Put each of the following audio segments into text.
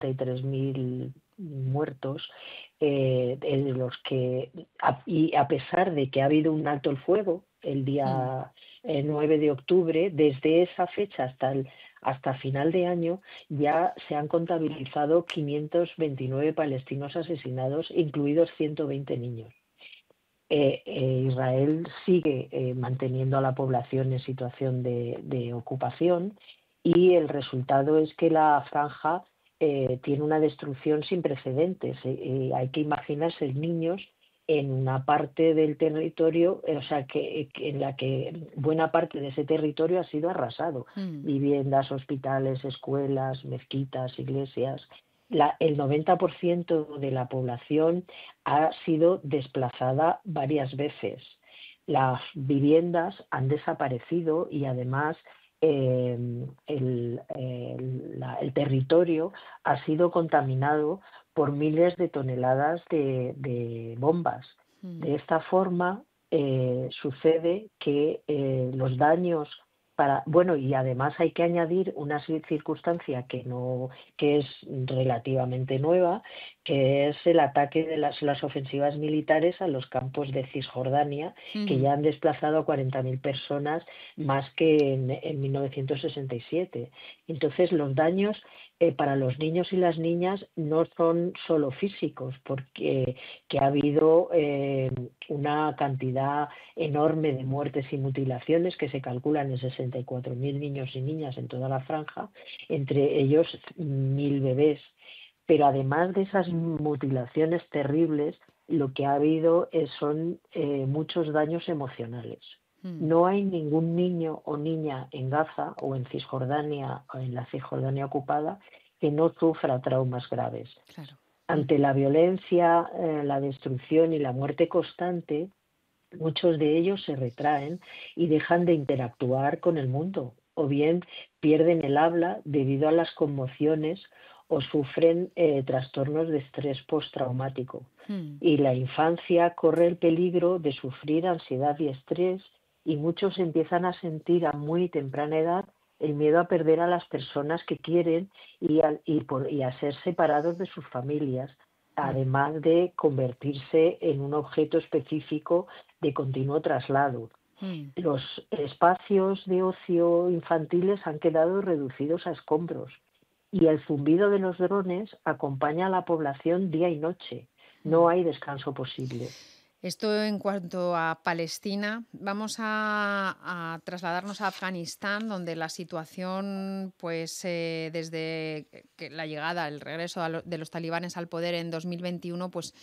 53.000 muertos, de los que, y a pesar de que ha habido un alto el fuego el mm, día 9 de octubre, desde esa fecha hasta final de año ya se han contabilizado 529 palestinos asesinados, incluidos 120 niños. Israel sigue manteniendo a la población en situación de ocupación y el resultado es que la franja tiene una destrucción sin precedentes. Hay que imaginarse niños en una parte del territorio, o sea, en la que buena parte de ese territorio ha sido arrasado. mm. Viviendas, hospitales, escuelas, mezquitas, iglesias. El 90% de la población ha sido desplazada varias veces. Las viviendas han desaparecido y además el territorio ha sido contaminado por miles de toneladas de bombas. Mm. De esta forma, sucede que los daños bueno, y además hay que añadir una circunstancia que es relativamente nueva, que es el ataque de las ofensivas militares a los campos de Cisjordania, que Ujú. ya han desplazado a 40.000 personas más que en 1967. Entonces, los daños para los niños y las niñas no son solo físicos, porque que ha habido una cantidad enorme de muertes y mutilaciones que se calculan en 64.000 niños y niñas en toda la franja, entre ellos 1.000 bebés. Pero además de esas mutilaciones terribles, lo que ha habido son muchos daños emocionales. Mm. No hay ningún niño o niña en Gaza o en Cisjordania o en la Cisjordania ocupada que no sufra traumas graves. Claro. Ante Ujú. la violencia, la destrucción y la muerte constante, muchos de ellos se retraen y dejan de interactuar con el mundo, o bien pierden el habla debido a las conmociones o sufren trastornos de estrés postraumático. Mm. Y la infancia corre el peligro de sufrir ansiedad y estrés, y muchos empiezan a sentir a muy temprana edad el miedo a perder a las personas que quieren y a ser separados de sus familias, Mm. además de convertirse en un objeto específico de continuo traslado. Mm. Los espacios de ocio infantiles han quedado reducidos a escombros y el zumbido de los drones acompaña a la población día y noche. No Mm. hay descanso posible. Esto en cuanto a Palestina. Vamos a trasladarnos a Afganistán, donde la situación, pues desde que la llegada, el regreso de los talibanes al poder en 2021, pues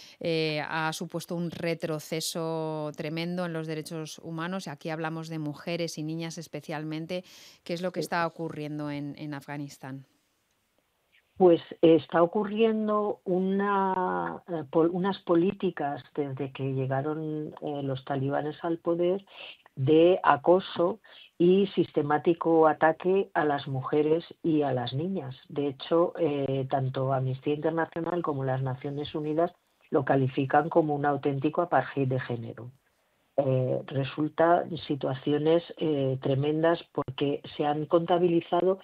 ha supuesto un retroceso tremendo en los derechos humanos. Y aquí hablamos de mujeres y niñas especialmente. ¿Qué es lo que Sí. está ocurriendo en Afganistán? Pues está ocurriendo unas políticas desde que llegaron los talibanes al poder de acoso y sistemático ataque a las mujeres y a las niñas. De hecho, tanto Amnistía Internacional como las Naciones Unidas lo califican como un auténtico apartheid de género. Resulta situaciones tremendas porque se han contabilizado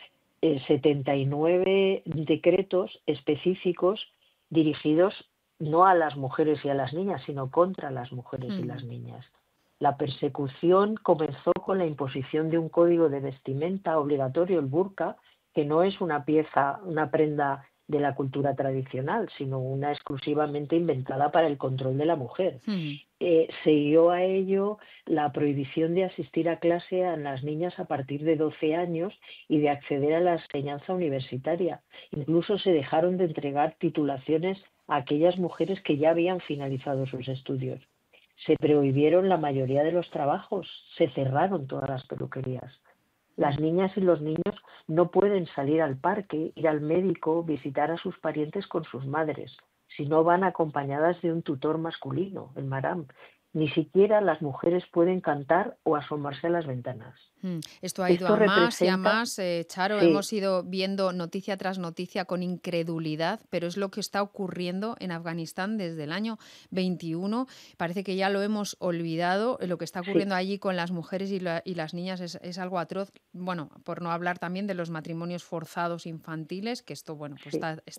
79 decretos específicos dirigidos no a las mujeres y a las niñas, sino contra las mujeres y las Mm. niñas. La persecución comenzó con la imposición de un código de vestimenta obligatorio, el burka, que no es una pieza, una prenda de la cultura tradicional, sino una exclusivamente inventada para el control de la mujer. Mm. Siguió a ello la prohibición de asistir a clase a las niñas a partir de 12 años y de acceder a la enseñanza universitaria. Incluso se dejaron de entregar titulaciones a aquellas mujeres que ya habían finalizado sus estudios. Se prohibieron la mayoría de los trabajos, se cerraron todas las peluquerías. Las Mm. niñas y los niños no pueden salir al parque, ir al médico, visitar a sus parientes con sus madres, si no van acompañadas de un tutor masculino, el maram. Ni siquiera las mujeres pueden cantar o asomarse a las ventanas. Esto ha ido Esto a más y a representa, más, Charo. sí, Hemos ido viendo noticia tras noticia con incredulidad, pero es lo que está ocurriendo en Afganistán desde el año 21. Parece que ya lo hemos olvidado. Lo que está sí, ocurriendo allí con las mujeres y las niñas es algo atroz. Bueno, por no hablar también de los matrimonios forzados infantiles, que esto, bueno, pues sí.